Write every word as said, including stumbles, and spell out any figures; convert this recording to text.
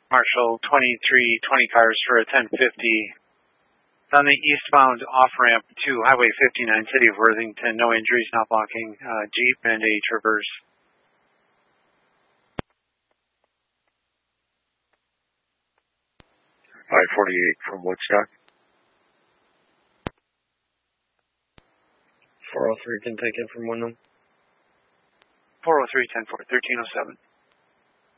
Marshall, twenty-three twenty cars for a ten fifty. On the eastbound off-ramp to Highway fifty-nine, City of Worthington, no injuries, not blocking, uh, Jeep and a Traverse. five forty-eight from Woodstock. four oh three can take it from Wyndham. four oh three, ten four, thirteen oh seven.